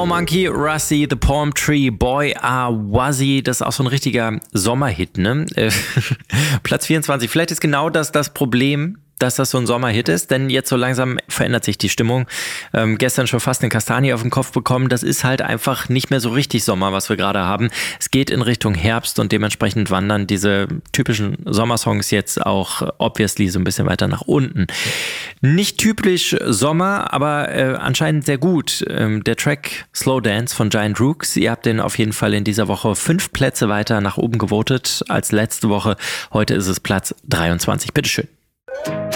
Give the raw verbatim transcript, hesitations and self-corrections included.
Monkey, Rusty, The Palm Tree, Boy Ah Wuzzy, das ist auch so ein richtiger Sommerhit, ne? Platz vierundzwanzig, vielleicht ist genau das das Problem, dass das so ein Sommerhit ist, denn jetzt so langsam verändert sich die Stimmung. Ähm, gestern schon fast eine Kastanie auf den Kopf bekommen. Das ist halt einfach nicht mehr so richtig Sommer, was wir gerade haben. Es geht in Richtung Herbst und dementsprechend wandern diese typischen Sommersongs jetzt auch obviously so ein bisschen weiter nach unten. Nicht typisch Sommer, aber äh, anscheinend sehr gut. Ähm, der Track Slow Dance von Giant Rooks. Ihr habt den auf jeden Fall in dieser Woche fünf Plätze weiter nach oben gewotet als letzte Woche. Heute ist es Platz dreiundzwanzig. Bitteschön.